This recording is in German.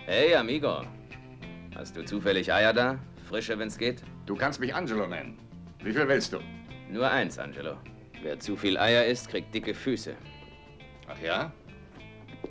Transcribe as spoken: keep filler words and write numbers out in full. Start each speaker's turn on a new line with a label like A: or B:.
A: Hey, amigo. Hast du zufällig Eier da? Frische, wenn's geht?
B: Du kannst mich Angelo nennen. Wie viel willst du?
A: Nur eins, Angelo. Wer zu viel Eier isst, kriegt dicke Füße.
B: Ach ja?